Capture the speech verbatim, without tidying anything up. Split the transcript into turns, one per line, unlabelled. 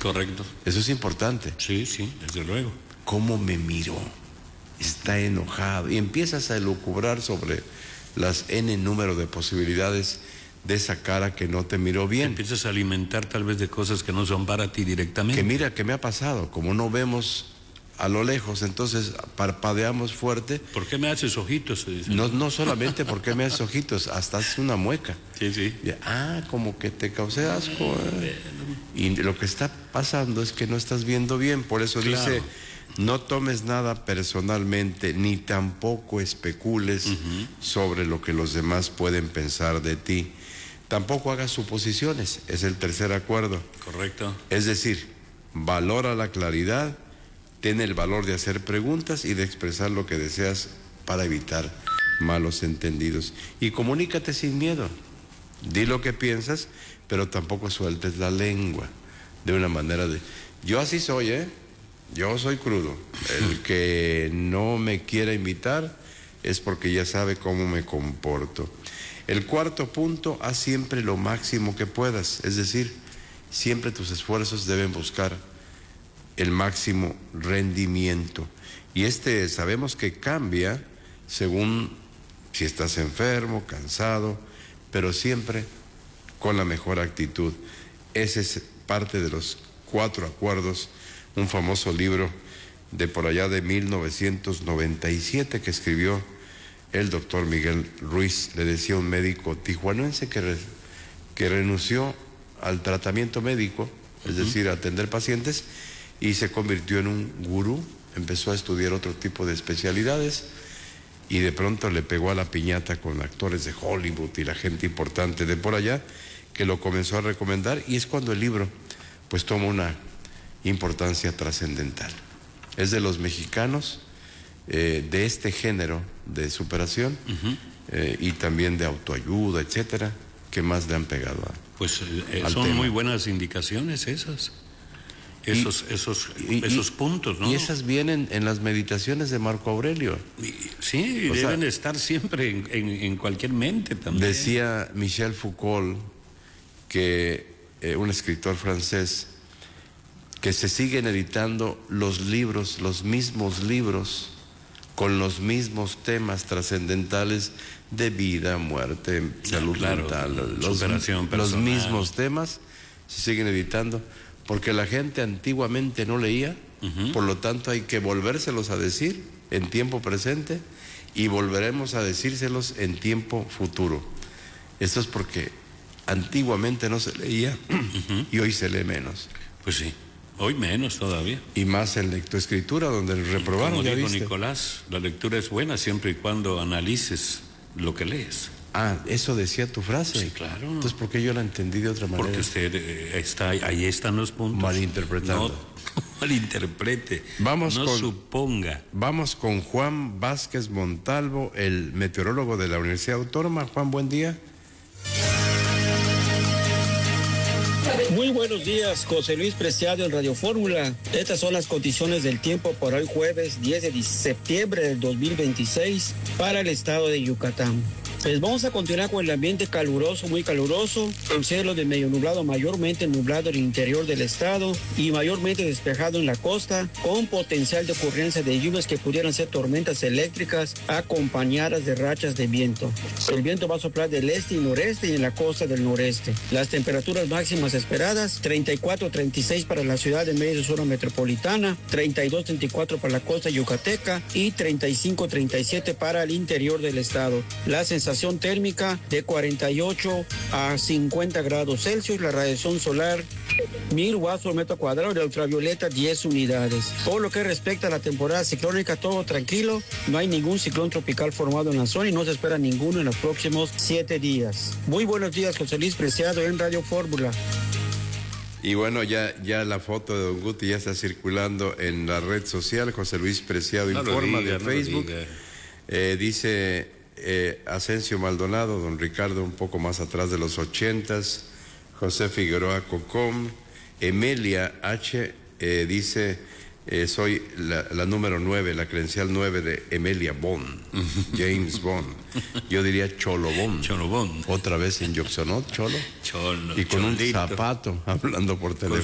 Correcto.
Eso es importante.
Sí, sí, desde luego.
¿Cómo me miró? Está enojado. Y empiezas a elucubrar sobre las N número de posibilidades de esa cara que no te miró bien.
Empiezas a alimentar tal vez de cosas que no son para ti directamente.
Que mira, que me ha pasado, como no vemos a lo lejos, entonces parpadeamos fuerte.
¿Por qué me haces ojitos?
No, no solamente porque me haces ojitos, hasta haces una mueca.
Sí, sí.
Y, ah, como que te causé asco. ¿eh? Y lo que está pasando es que no estás viendo bien, por eso claro. Dice, no tomes nada personalmente, ni tampoco especules uh-huh. sobre lo que los demás pueden pensar de ti. Tampoco hagas suposiciones, es el tercer acuerdo.
Correcto.
Es decir, valora la claridad, ten el valor de hacer preguntas y de expresar lo que deseas para evitar malos entendidos. Y comunícate sin miedo. Di lo que piensas, pero tampoco sueltes la lengua de una manera de... Yo así soy, ¿eh? Yo soy crudo. El que no me quiera invitar es porque ya sabe cómo me comporto. El cuarto punto, haz siempre lo máximo que puedas. Es decir, siempre tus esfuerzos deben buscar el máximo rendimiento. Y este sabemos que cambia según si estás enfermo, cansado, pero siempre con la mejor actitud. Ese es parte de los cuatro acuerdos, un famoso libro de por allá de mil novecientos noventa y siete que escribió el doctor Miguel Ruiz. Le decía un médico tijuanense que, re, que renunció al tratamiento médico, es uh-huh. decir, a atender pacientes, y se convirtió en un gurú, empezó a estudiar otro tipo de especialidades y de pronto le pegó a la piñata con actores de Hollywood y la gente importante de por allá que lo comenzó a recomendar, y es cuando el libro pues toma una importancia trascendental. Es de los mexicanos eh, de este género de superación uh-huh. eh, y también de autoayuda, etcétera, que más le han pegado a,
pues eh, son tema. Muy buenas indicaciones esas. Esos, y, esos, y, esos puntos, ¿no?
Y esas vienen en las meditaciones de Marco Aurelio.
Sí, o deben sea, estar siempre en, en, en cualquier mente también.
Decía Michel Foucault, que eh, un escritor francés, que se siguen editando los libros, los mismos libros, con los mismos temas trascendentales de vida, muerte, salud
claro,
mental, los,
superación personal.
Los mismos temas se siguen editando. Porque la gente antiguamente no leía, uh-huh. por lo tanto hay que volvérselos a decir en tiempo presente y volveremos a decírselos en tiempo futuro. Esto es porque antiguamente no se leía uh-huh. y hoy se lee menos.
Pues sí, hoy menos todavía.
Y más en lectoescritura, donde el reprobaron.
Como
¿ya
dijo
viste?
Nicolás, la lectura es buena siempre y cuando analices lo que lees.
Ah, eso decía tu frase.
Sí, claro.
Entonces, ¿por qué yo la entendí de otra manera?
Porque usted eh, está, ahí están los puntos.
Malinterpretando.
No, malinterprete.
Vamos
no
con,
suponga.
Vamos con Juan Vázquez Montalvo, el meteorólogo de la Universidad Autónoma. Juan, buen día.
Muy buenos días, José Luis Preciado en Radio Fórmula. Estas son las condiciones del tiempo para hoy jueves diez de septiembre del dos mil veintiséis para el estado de Yucatán. Pues vamos a continuar con el ambiente caluroso, muy caluroso, con cielo de medio nublado, mayormente nublado en el interior del estado y mayormente despejado en la costa, con potencial de ocurrencia de lluvias que pudieran ser tormentas eléctricas acompañadas de rachas de viento. El viento va a soplar del este y noreste y en la costa del noreste. Las temperaturas máximas esperadas, treinta y cuatro a treinta y seis para la ciudad de Mérida, zona metropolitana, treinta y dos a treinta y cuatro para la costa yucateca y treinta y cinco a treinta y siete para el interior del estado. La sensación térmica de cuarenta y ocho a cincuenta grados Celsius, la radiación solar mil watts por metro cuadrado, de ultravioleta diez unidades. Por lo que respecta a la temporada ciclónica, todo tranquilo, no hay ningún ciclón tropical formado en la zona y no se espera ninguno en los próximos siete días. Muy buenos días, José Luis Preciado en Radio Fórmula.
Y bueno, ya, ya la foto de Don Guti ya está circulando en la red social, José Luis Preciado no Informa diga, de Facebook. No eh, dice eh, Asensio Maldonado, Don Ricardo un poco más atrás de los ochentas, José Figueroa Cocom, Emelia H. Eh, dice, eh, soy la, la número nueve, la credencial nueve de Emelia Bond, James Bond. Yo diría Cholo Bond.
Cholo Bond.
Otra vez en Yoxonot, Cholo.
Cholo.
Y con
Cholito.
un zapato, hablando por teléfono.